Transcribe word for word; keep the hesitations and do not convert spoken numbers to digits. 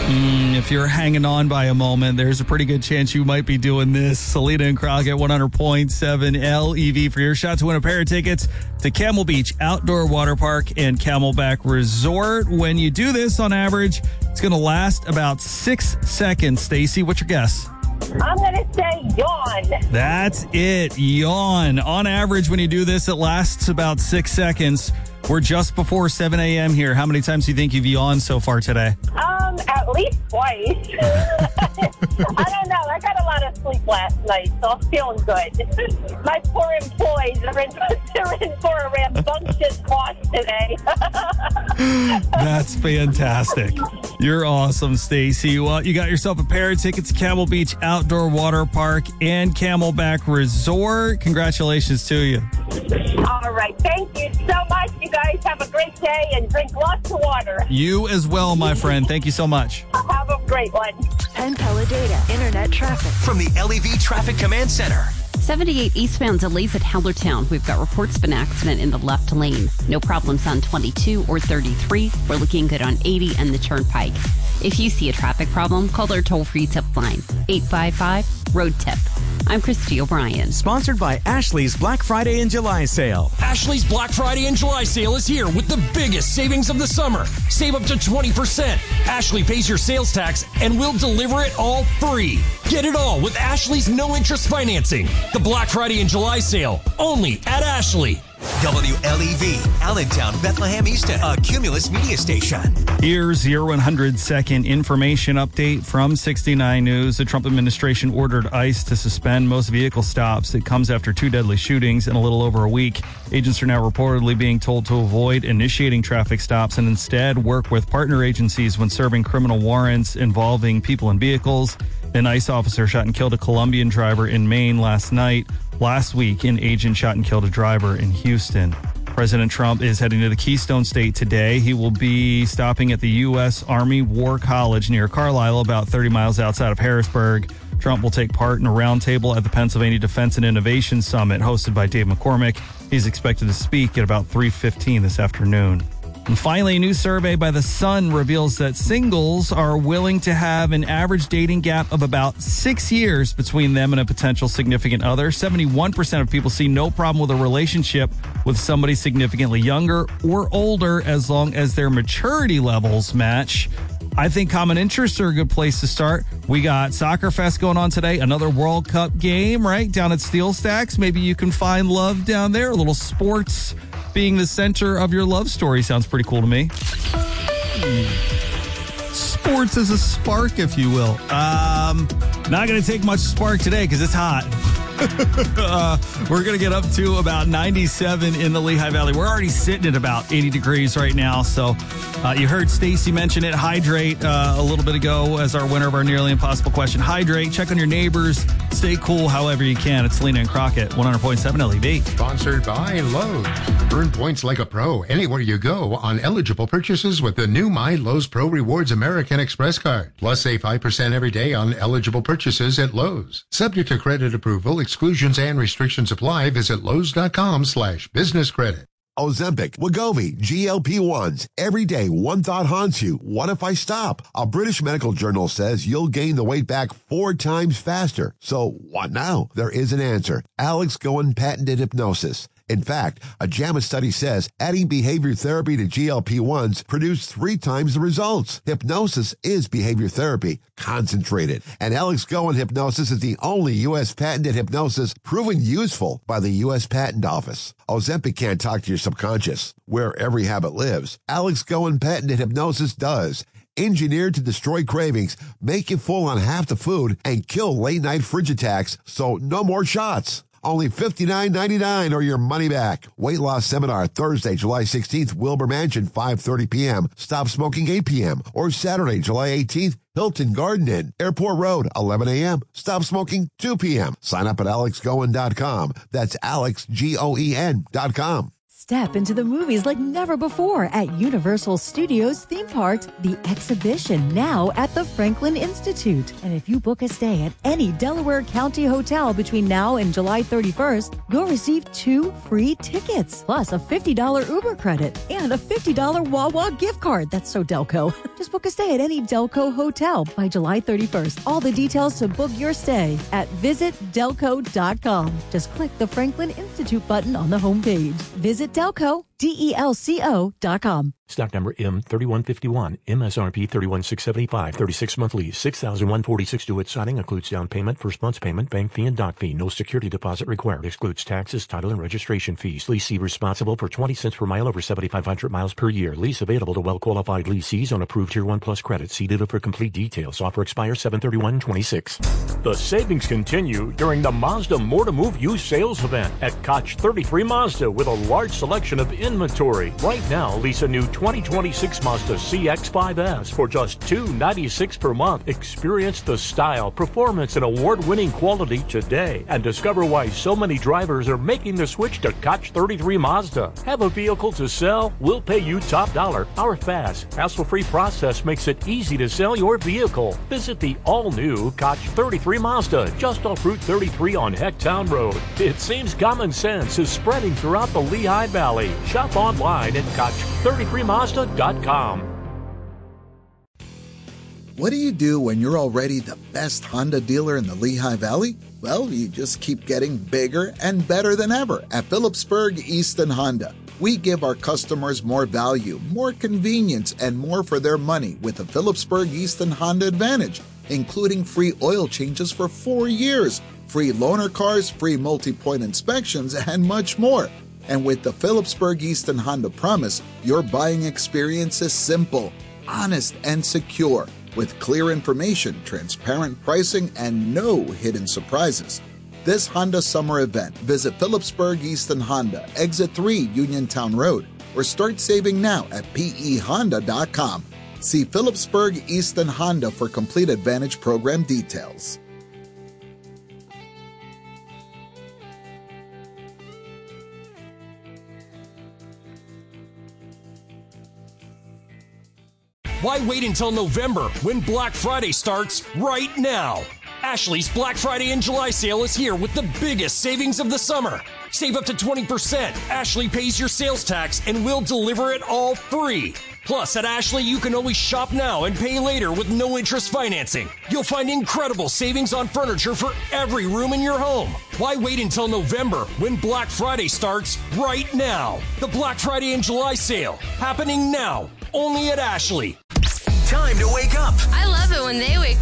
Mm, if you're hanging on by a moment, there's a pretty good chance you might be doing this. Selena and Crockett, one hundred point seven L E V for your shot to win a pair of tickets to Camel Beach Outdoor Water Park and Camelback Resort. When you do this, on average, it's going to last about six seconds. Stacy, what's your guess? I'm going to say yawn. That's it. Yawn. On average, when you do this, it lasts about six seconds. We're just before seven a.m. here. How many times do you think you've yawned so far today? Um, at least twice. I don't know. I got a lot of sleep last night, so I'm feeling good. My poor employees are in, they're in for a rambunctious wash today. That's fantastic. You're awesome, Stacy. Well, you got yourself a pair of tickets to Camel Beach Outdoor Water Park and Camelback Resort. Congratulations to you. All right. Thank you so much. You guys have a great day and drink lots of water. You as well, my friend. Thank you so much. Have a great one. Penn Teledata Internet Traffic. From the L E V Traffic Command Center. seventy-eight eastbound delays at Hellertown. We've got reports of an accident in the left lane. No problems on twenty-two or thirty-three. We're looking good on eighty and the Turnpike. If you see a traffic problem, call our toll-free tip line, eight five five, road tip. I'm Christy O'Brien. Sponsored by Ashley's Black Friday and July sale. Ashley's Black Friday and July sale is here with the biggest savings of the summer. Save up to twenty percent. Ashley pays your sales tax and we'll deliver it all free. Get it all with Ashley's no-interest financing. The Black Friday and July sale, only at Ashley. W L E V, Allentown, Bethlehem, Easton, a Cumulus media station. Here's your one hundred second information update from sixty-nine News. The Trump administration ordered ICE to suspend most vehicle stops. It comes after two deadly shootings in a little over a week. Agents are now reportedly being told to avoid initiating traffic stops and instead work with partner agencies when serving criminal warrants involving people and vehicles. An ICE officer shot and killed a Colombian driver in Maine last night. Last week, an agent shot and killed a driver in Houston. President Trump is heading to the Keystone State today. He will be stopping at the U S Army War College near Carlisle, about thirty miles outside of Harrisburg. Trump will take part in a roundtable at the Pennsylvania Defense and Innovation Summit hosted by Dave McCormick. He's expected to speak at about three fifteen this afternoon. And finally, a new survey by The Sun reveals that singles are willing to have an average dating gap of about six years between them and a potential significant other. seventy-one percent of people see no problem with a relationship with somebody significantly younger or older as long as their maturity levels match. I think common interests are a good place to start. We got Soccer Fest going on today, another World Cup game, right, down at Steel Stacks. Maybe you can find love down there. A little sports being the center of your love story sounds pretty cool to me. Sports is a spark, if you will. Um, not going to take much spark today because it's hot. uh, we're going to get up to about ninety-seven in the Lehigh Valley. We're already sitting at about eighty degrees right now. So uh, you heard Stacy mention it. Hydrate uh, a little bit ago as our winner of our nearly impossible question. Hydrate. Check on your neighbors. Stay cool however you can. It's Selena and Crockett, one hundred point seven L E V. Sponsored by Lowe's. Earn points like a pro anywhere you go on eligible purchases with the new My Lowe's Pro Rewards American Express card. Plus, save five percent every day on eligible purchases at Lowe's. Subject to credit approval, exclusions and restrictions apply. Visit Lowe's.com slash business credit. Ozempic, Wegovy, G L P ones. Every day, one thought haunts you. What if I stop? A British medical journal says you'll gain the weight back four times faster. So what now? There is an answer. Alex Goen patented hypnosis. In fact, a JAMA study says adding behavior therapy to G L P ones produced three times the results. Hypnosis is behavior therapy, concentrated. And Alex Goen Hypnosis is the only U S patented hypnosis proven useful by the U S Patent Office. Ozempic can't talk to your subconscious, where every habit lives. Alex Goen patented hypnosis does. Engineered to destroy cravings, make you full on half the food, and kill late-night fridge attacks, so no more shots. Only fifty-nine ninety-nine or your money back. Weight loss seminar Thursday, July sixteenth, Wilbur Mansion, five thirty p.m. Stop smoking, eight p.m. Or Saturday, July eighteenth, Hilton Garden Inn, Airport Road, eleven a.m. Stop smoking, two p.m. Sign up at alex goen dot com. That's Alex, G O E N dot com. Step into the movies like never before at Universal Studios Theme Parks, The Exhibition, now at the Franklin Institute. And if you book a stay at any Delaware County hotel between now and July thirty-first, you'll receive two free tickets, plus a fifty dollars Uber credit and a fifty dollars Wawa gift card. That's so Delco. Just book a stay at any Delco hotel by July thirty-first. All the details to book your stay at visit delco dot com. Just click the Franklin Institute button on the homepage. Visit Delco, D E L C O dot com. Stock number M thirty-one fifty-one, M S R P thirty-one six seventy-five, thirty-six month lease, six thousand one hundred forty-six due at signing, includes down payment, first month's payment, bank fee, and dock fee. No security deposit required. Excludes taxes, title, and registration fees. Leasee responsible for twenty cents per mile over seventy-five hundred miles per year. Lease available to well-qualified leasees on approved Tier one Plus credit. See dealer for complete details. Offer expires seven thirty-one twenty-six. The savings continue during the Mazda More to Move used sales event at Koch thirty-three Mazda with a large selection of inventory. Right now, lease a new twenty twenty-six Mazda C X five S for just two hundred ninety-six dollars per month. Experience the style, performance, and award-winning quality today and discover why so many drivers are making the switch to Koch thirty-three Mazda. Have a vehicle to sell? We'll pay you top dollar. Our fast, hassle-free process makes it easy to sell your vehicle. Visit the all-new Koch thirty-three Mazda just off Route thirty-three on Hecktown Road. It seems common sense is spreading throughout the Lehigh Valley. Shop online at koch thirty-three mazda dot com. What do you do when you're already the best Honda dealer in the Lehigh Valley? Well, you just keep getting bigger and better than ever at Phillipsburg Easton Honda. We give our customers more value, more convenience, and more for their money with the Phillipsburg Easton Honda Advantage, including free oil changes for four years, free loaner cars, free multi-point inspections, and much more. And with the Phillipsburg Easton Honda Promise, your buying experience is simple, honest, and secure, with clear information, transparent pricing, and no hidden surprises. This Honda summer event, visit Phillipsburg Easton Honda, Exit three Uniontown Road, or start saving now at P E honda dot com. See Phillipsburg Easton Honda for complete Advantage program details. Why wait until November when Black Friday starts right now? Ashley's Black Friday and July sale is here with the biggest savings of the summer. Save up to twenty percent. Ashley pays your sales tax and we'll deliver it all free. Plus, at Ashley, you can always shop now and pay later with no interest financing. You'll find incredible savings on furniture for every room in your home. Why wait until November when Black Friday starts right now? The Black Friday and July sale happening now, only at Ashley. Time to wake up. I love it when they wake